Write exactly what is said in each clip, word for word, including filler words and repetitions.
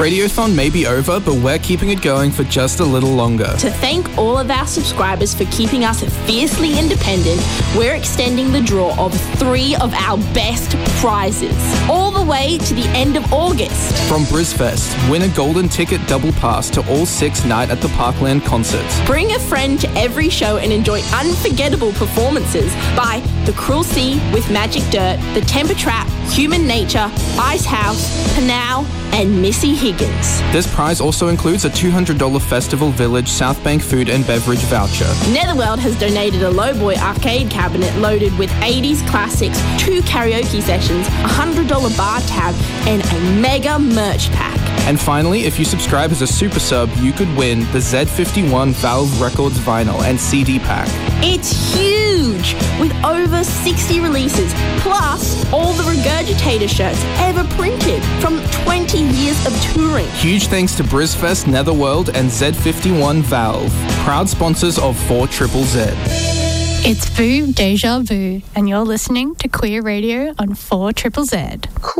Radiothon may be over, but we're keeping it going for just a little longer. To thank all of our subscribers for keeping us fiercely independent, we're extending the draw of three of our best prizes, all the way to the end of August. From BrizFest, win a golden ticket double pass to all six Night at the Parkland concerts. Bring a friend to every show and enjoy unforgettable performances by The Cruel Sea with Magic Dirt, The Temper Trap, Human Nature, Ice House, Panau, and Missy Higgins. This prize also includes a two hundred dollars Festival Village South Bank food and beverage voucher. Netherworld has donated a Lowboy arcade cabinet loaded with eighties classics, two karaoke sessions, a one hundred dollars bar tab, and a mega merch pack. And finally, if you subscribe as a super sub, you could win the Z fifty-one Valve Records vinyl and C D pack. It's huge, with over sixty releases, plus all the Regurgitator shirts ever printed from twenty years of touring. Huge thanks to BrizFest, Netherworld, and Z fifty-one Valve, proud sponsors of four Triple Z. It's Vu Deja Vu, and you're listening to Queer Radio on four Triple Z.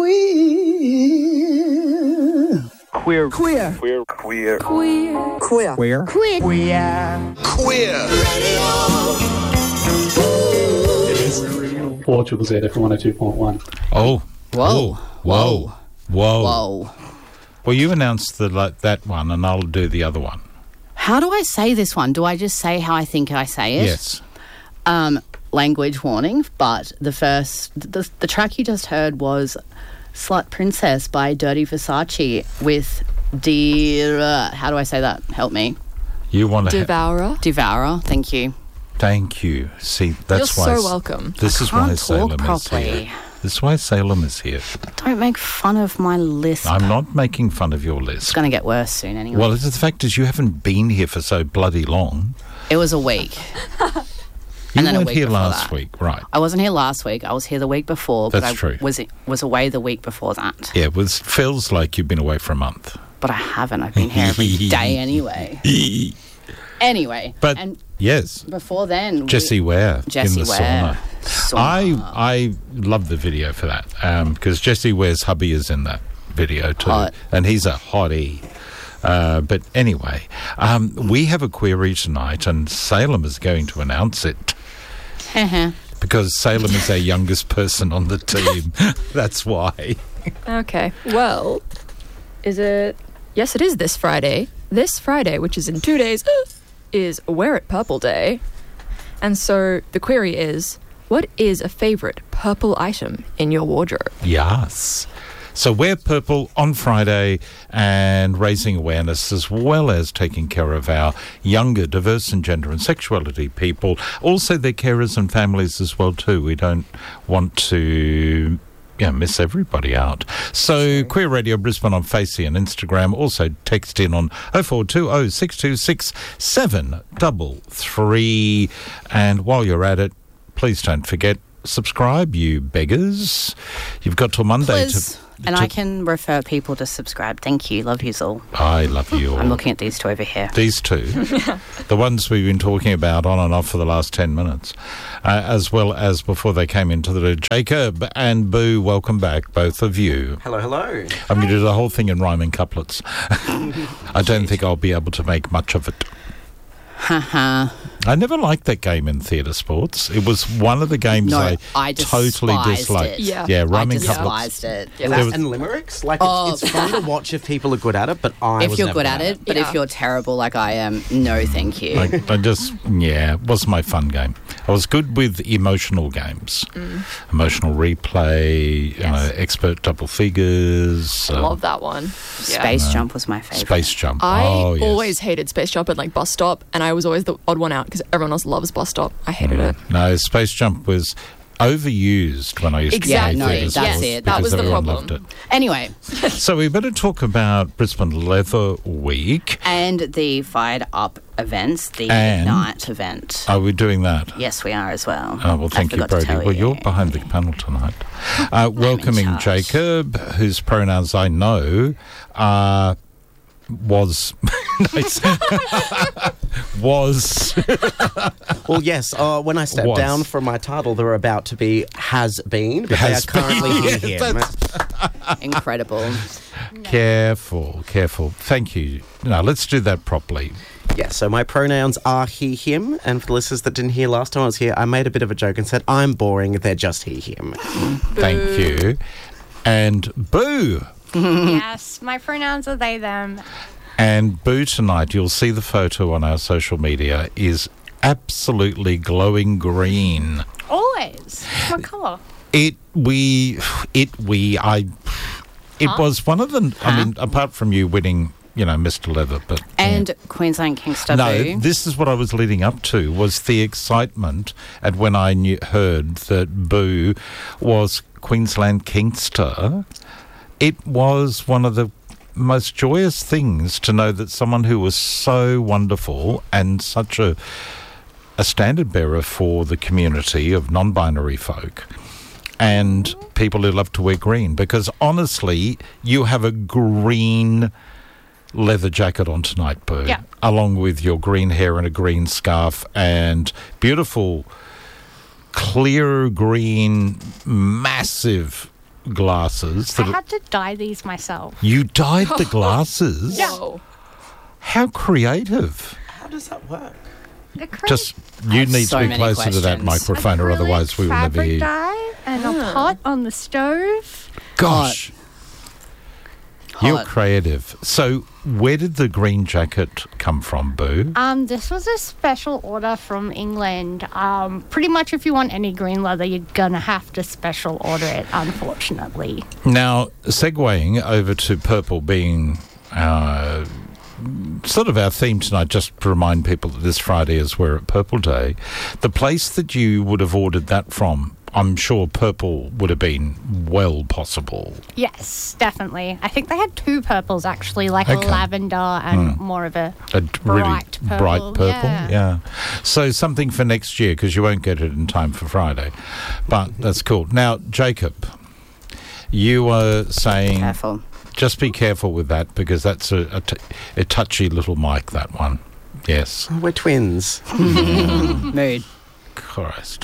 Queer. Queer. Queer. Queer. Queer. Queer. Queer. Queer. Queer. Queer. Queer. It is four Triple Z F one oh two point one. Oh. Whoa. Whoa. Whoa. Whoa. Well, you announced the like, that one, and I'll do the other one. How do I say this one? Do I just say how I think I say it? Yes. Um, language warning, but the first, the, the track you just heard was Slut Princess by Dirty Versace with Dear, uh, how do I say that? Help me. You want to... Devourer. Devourer, thank you. Thank you. See, that's You're why... so welcome. This I is can't why talk Salem properly. is here. This is why Salem is here. Don't make fun of my list. I'm not making fun of your It's list. going to get worse soon anyway. Well, the fact is you haven't been here for so bloody long. It was a week. You And then a weren't week here before last that. week, right? I wasn't here last week. I was here the week before. But That's I true. Was was away the week before that. Yeah, it was, feels like you've been away for a month. But I haven't. I've been here every day anyway. Anyway. But, and yes, before then... Jessie Ware Jessie in the Ware. sauna. Sauna. I I love the video for that because Jessie Ware's hubby is in that video too. Hot. And he's a hottie. Uh, but anyway, um, we have a query tonight and Salem is going to announce it. Because Salem is our youngest person on the team. That's why. Okay. Well, is it... Yes, it is this Friday. This Friday, which is in two days, is Wear It Purple Day. And so the query is, what is a favourite purple item in your wardrobe? Yes. So wear purple on Friday and raising awareness as well as taking care of our younger, diverse and gender and sexuality people. Also their carers and families as well too. We don't want to... Yeah, miss everybody out. So, Queer Radio Brisbane on Facey and Instagram. Also, text in on oh four two oh, six two six, seven three three. And while you're at it, please don't forget, subscribe, you beggars. You've got till Monday Please. to... And to I can refer people to subscribe. Thank you. Love yous all. I love you all. I'm looking at these two over here. These two, the ones we've been talking about on and off for the last ten minutes, uh, as well as before they came into the... Jacob and Boo, welcome back, both of you. Hello, hello. I'm going to do the whole thing in rhyming couplets. I don't think I'll be able to make much of it. Haha. I never liked that game in theatre sports. It was one of the games No, I, I totally despised disliked. it. Yeah. yeah, I rhyming despised couplets. it. Yeah, There that was- and limericks. Like, Oh. it's, it's fun to watch if people are good at it, but I If was you're never good at it, but Yeah. if you're terrible like I am, no thank you. I, I just, yeah, it wasn't my fun game. I was good with emotional games. Mm. Emotional replay, you know, Yes. expert double figures. I um, love that one. Yeah. Space Jump was my favourite. Space Jump. I oh, yes. always hated Space Jump at like bus stop, and I was always the odd one out because everyone else loves bus stop. I hated it. No, Space Jump was overused when I used Exactly. to No, play theatre that's sports it. That because was the everyone problem. loved it. Anyway, So we better talk about Brisbane Leather Week. and the Fired Up events, the And- Ignite event. Are we doing that? Yes, we are as well. Oh, well, thank I you, forgot to Brody. tell Well, you. you're behind the panel tonight. Uh, welcoming charge. Jacob, whose pronouns I know uh, was... nice. was. Well, yes. Uh, when I stepped Was. down from my title, they were about to be has been, but Has they are currently been. here. That's- Incredible. Careful, careful. Thank you. Now, let's do that properly. Yeah, so my pronouns are he, him, and for the listeners that didn't hear last time I was here, I made a bit of a joke and said, I'm boring, they're just he, him. Thank you. And Boo. Yes, my pronouns are they, them. And Boo tonight, you'll see the photo on our social media, is absolutely glowing green. Always. It's my colour. It, we, it, we, I, it Huh? was one of the, I mean, apart from you winning, you know, Mister Leather, but... And Queensland Kingster No, Boo. this is what I was leading up to, was the excitement at when I knew, heard that Boo was Queensland Kingster. It was one of the most joyous things to know that someone who was so wonderful and such a a standard bearer for the community of non-binary folk and people who love to wear green, because honestly, you have a green leather jacket on tonight, Boo, Yeah. along with your green hair and a green scarf and beautiful clear green massive glasses. I That had to dye these myself. you dyed the glasses? Whoa. How creative. How does that work? Acrylic, Just, you need so to be many closer to that questions. microphone or acrylic otherwise we will never fabric hear you. dye and a pot on the stove. Gosh. You're Hot. creative. So, where did the green jacket come from, Boo? Um, this was a special order from England. Um, pretty much if you want any green leather, you're gonna have to special order it, unfortunately. Now, segueing over to purple being uh, sort of our theme tonight, just to remind people that this Friday is Wear It Purple Day, the place that you would have ordered that from, I'm sure purple would have been well possible. Yes, definitely. I think they had two purples actually, like Okay. a lavender and more of a A d- really bright purple. bright purple, Yeah. yeah. So something for next year, because you won't get it in time for Friday. But that's cool. Now, Jacob, you were saying... Careful. Just be careful with that, because that's a, a, t- a touchy little mic, that one. Yes. We're twins. Mood. Christ.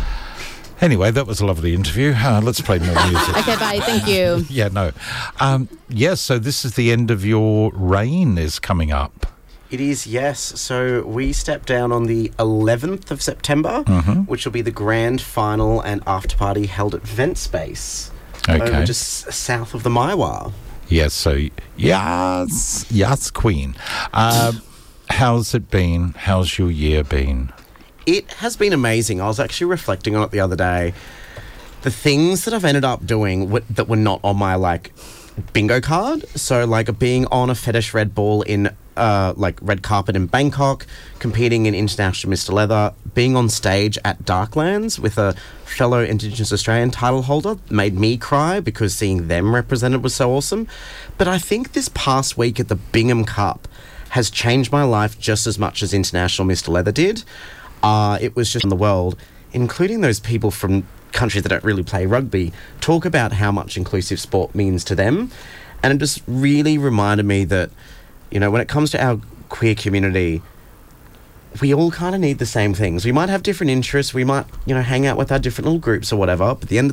Anyway, that was a lovely interview. Uh, let's play more music. Okay, bye. Thank you. Yeah, no. Um, yes, so this is the end of your reign is coming up. It is, yes. So we step down on the eleventh of September, Mm-hmm. which will be the grand final and after party held at Vent Space. Okay. Over just s- south of the Maiwa. Yes, so yes, yes, Queen. Um, how's it been? How's your year been? It has been amazing. I was actually reflecting on it the other day. The things that I've ended up doing w- that were not on my, like, bingo card. So, like, being on a fetish red ball in, uh, like, red carpet in Bangkok, competing in International Mister Leather, being on stage at Darklands with a fellow Indigenous Australian title holder made me cry because seeing them represented was so awesome. But I think this past week at the Bingham Cup has changed my life just as much as International Mister Leather did. Uh, it was just in the world, including those people from countries that don't really play rugby, talk about how much inclusive sport means to them. And it just really reminded me that, you know, when it comes to our queer community, we all kind of need the same things. We might have different interests, we might, you know, hang out with our different little groups or whatever, but at the end of the